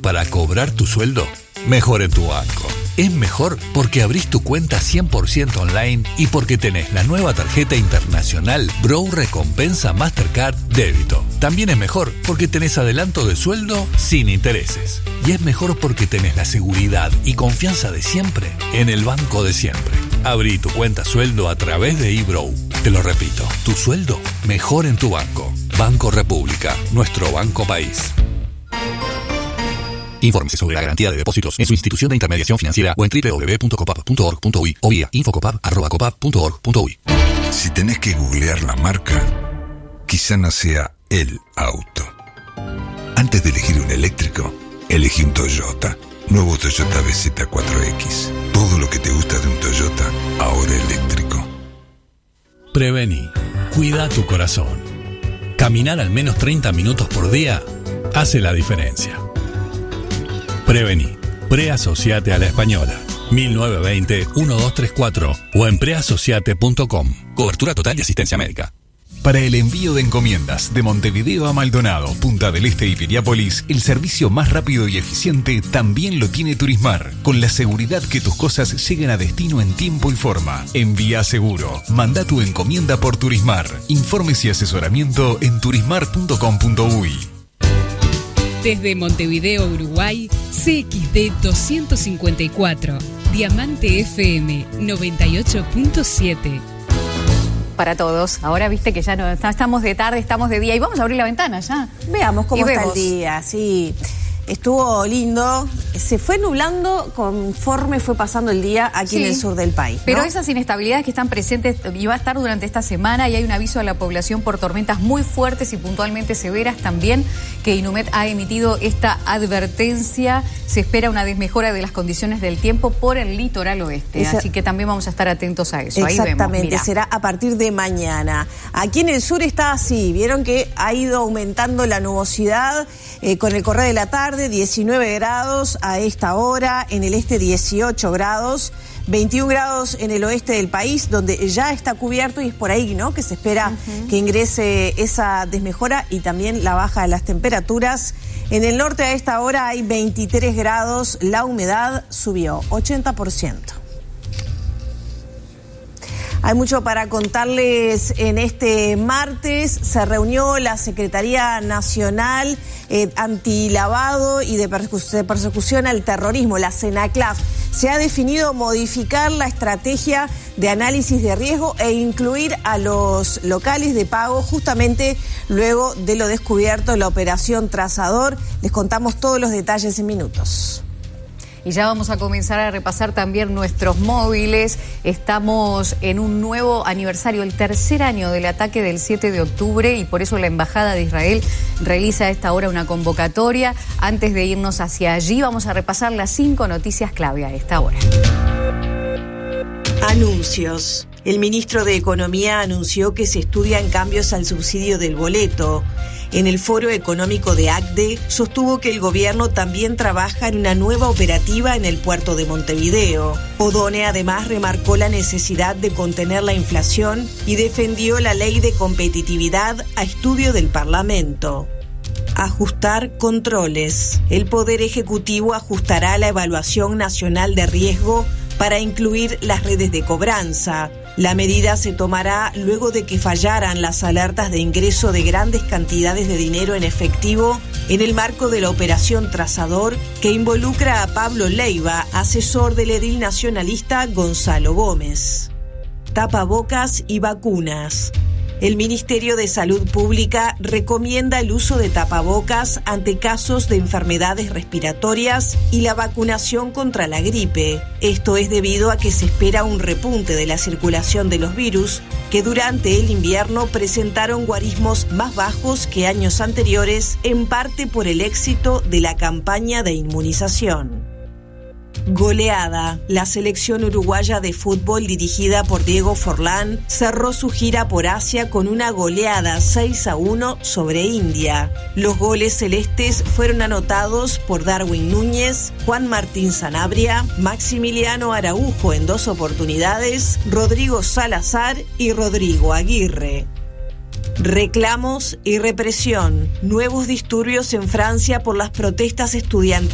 para cobrar tu sueldo? Mejor en tu banco. Es mejor porque abrís tu cuenta 100% online y porque tenés la nueva tarjeta internacional Bro Recompensa Mastercard Débito. También es mejor porque tenés adelanto de sueldo sin intereses. Y es mejor porque tenés la seguridad y confianza de siempre en el banco de siempre. Abrí tu cuenta sueldo a través de eBrow. Te lo repito, tu sueldo mejor en tu banco. Banco República, nuestro banco país. Infórmese sobre la garantía de depósitos en su institución de intermediación financiera o en www.copap.org.uy o vía infocopap@copap.org.uy. Si tenés que googlear la marca, quizá no sea el auto. Antes de elegir un eléctrico, elegí un Toyota. Nuevo Toyota BZ4X. Todo lo que te gusta de un Toyota, ahora eléctrico. Prevení. Cuida tu corazón. Caminar al menos 30 minutos por día hace la diferencia. Prevení. Preasociate a la Española. 1920-1234 o en preasociate.com. Cobertura total y asistencia médica. Para el envío de encomiendas de Montevideo a Maldonado, Punta del Este y Piriápolis, el servicio más rápido y eficiente también lo tiene Turismar, con la seguridad que tus cosas lleguen a destino en tiempo y forma. Envía seguro. Manda tu encomienda por Turismar. Informes y asesoramiento en turismar.com.uy. Desde Montevideo, Uruguay, CXD 254, Diamante FM 98.7. Para todos. Ahora viste que ya no estamos de tarde, estamos de día y vamos a abrir la ventana ya. Veamos cómo está el día, sí. Estuvo lindo, se fue nublando conforme fue pasando el día aquí en el sur del país, ¿no? Pero esas inestabilidades que están presentes y va a estar durante esta semana, y hay un aviso a la población por tormentas muy fuertes y puntualmente severas también, que Inumet ha emitido esta advertencia. Se espera una desmejora de las condiciones del tiempo por el litoral oeste, así que también vamos a estar atentos a eso. Exactamente, ahí vemos, será a partir de mañana. Aquí en el sur está así, vieron que ha ido aumentando la nubosidad con el correr de la tarde. 19 grados a esta hora, en el este 18 grados, 21 grados en el oeste del país, donde ya está cubierto, y es por ahí, ¿no?, que se espera que ingrese esa desmejora y también la baja de las temperaturas. En el norte a esta hora hay 23 grados, la humedad subió 80%. Hay mucho para contarles en este martes. Se reunió la Secretaría Nacional Antilavado y de Persecución al Terrorismo, la CENACLAF. Se ha definido modificar la estrategia de análisis de riesgo e incluir a los locales de pago justamente luego de lo descubierto en la operación Trazador. Les contamos todos los detalles en minutos. Y ya vamos a comenzar a repasar también nuestros móviles. Estamos en un nuevo aniversario, el tercer año del ataque del 7 de octubre, y por eso la Embajada de Israel realiza a esta hora una convocatoria. Antes de irnos hacia allí, vamos a repasar las 5 noticias clave a esta hora. Anuncios. El ministro de Economía anunció que se estudian cambios al subsidio del boleto. En el Foro Económico de ACDE, sostuvo que el gobierno también trabaja en una nueva operativa en el puerto de Montevideo. Odone además remarcó la necesidad de contener la inflación y defendió la ley de competitividad a estudio del Parlamento. Ajustar controles. El Poder Ejecutivo ajustará la evaluación nacional de riesgo para incluir las redes de cobranza. La medida se tomará luego de que fallaran las alertas de ingreso de grandes cantidades de dinero en efectivo en el marco de la operación Trazador, que involucra a Pablo Leiva, asesor del edil nacionalista Gonzalo Gómez. Tapabocas y vacunas. El Ministerio de Salud Pública recomienda el uso de tapabocas ante casos de enfermedades respiratorias y la vacunación contra la gripe. Esto es debido a que se espera un repunte de la circulación de los virus, que durante el invierno presentaron guarismos más bajos que años anteriores, en parte por el éxito de la campaña de inmunización. Goleada. La selección uruguaya de fútbol dirigida por Diego Forlán cerró su gira por Asia con una goleada 6-1 sobre India. Los goles celestes fueron anotados por Darwin Núñez, Juan Martín Sanabria, Maximiliano Araujo en 2 oportunidades, Rodrigo Salazar y Rodrigo Aguirre. Reclamos y represión. Nuevos disturbios en Francia por las protestas estudiantiles